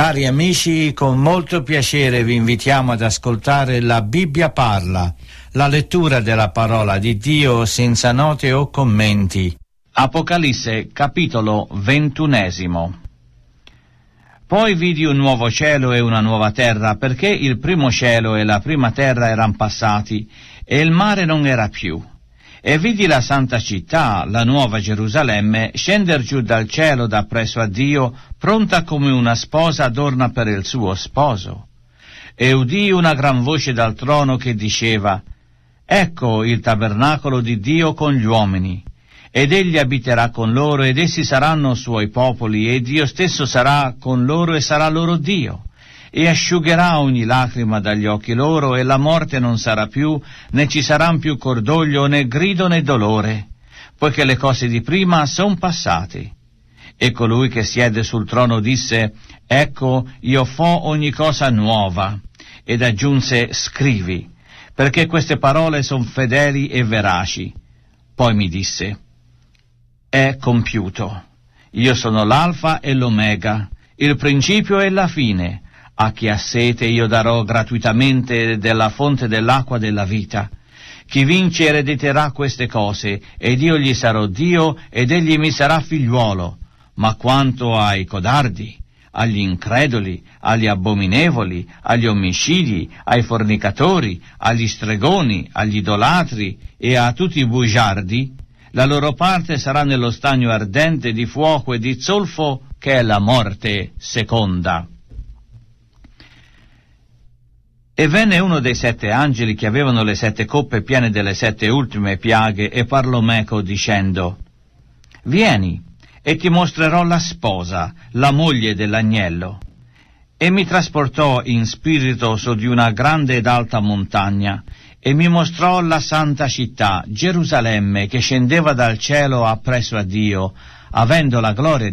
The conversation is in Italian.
Cari amici, con molto piacere vi invitiamo ad ascoltare La Bibbia parla, la lettura della parola di Dio senza note o commenti. Apocalisse, capitolo 21. Poi vidi un nuovo cielo e una nuova terra, perché il primo cielo e la prima terra eran passati, e il mare non era più. E vidi la santa città, la nuova Gerusalemme, scender giù dal cielo da presso a Dio, pronta come una sposa adorna per il suo sposo. E udii una gran voce dal trono che diceva: Ecco il tabernacolo di Dio con gli uomini, ed egli abiterà con loro, ed essi saranno suoi popoli, e Dio stesso sarà con loro e sarà loro Dio. E asciugherà ogni lacrima dagli occhi loro, e la morte non sarà più, né ci saran più cordoglio, né grido, né dolore, poiché le cose di prima son passate. E colui che siede sul trono disse: Ecco, io fo ogni cosa nuova. Ed aggiunse: Scrivi, perché queste parole son fedeli e veraci. Poi mi disse: È compiuto. Io sono l'Alfa e l'Omega, il principio e la fine. A chi ha sete io darò gratuitamente della fonte dell'acqua della vita. Chi vince erediterà queste cose, ed io gli sarò Dio, ed egli mi sarà figliuolo. Ma quanto ai codardi, agli increduli, agli abominevoli, agli omicidi, ai fornicatori, agli stregoni, agli idolatri e a tutti i bugiardi, la loro parte sarà nello stagno ardente di fuoco e di zolfo, che è la morte seconda. E venne uno dei 7 angeli che avevano le 7 coppe piene delle 7 ultime piaghe, e parlò meco dicendo: Vieni, e ti mostrerò la sposa, la moglie dell'agnello. E mi trasportò in spirito su di una grande ed alta montagna, e mi mostrò la santa città, Gerusalemme, che scendeva dal cielo appresso a Dio, avendo la gloria